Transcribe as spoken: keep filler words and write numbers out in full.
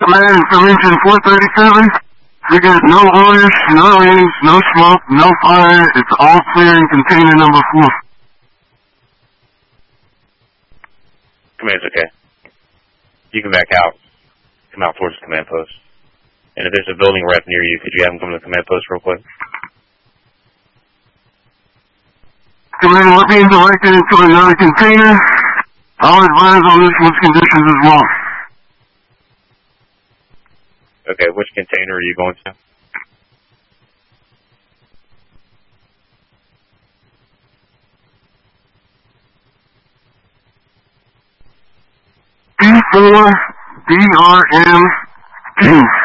Command from engine four thirty-seven. We got no orders, no rings, no smoke, no fire. It's all clear in container number four. Command's okay. You can back out. Come out towards the command post. And if there's a building rep near you, could you have them come to the command post real quick? Command, we're being directed into another container. I'll advise on this one's conditions as well. Okay, which container are you going to? B four D R M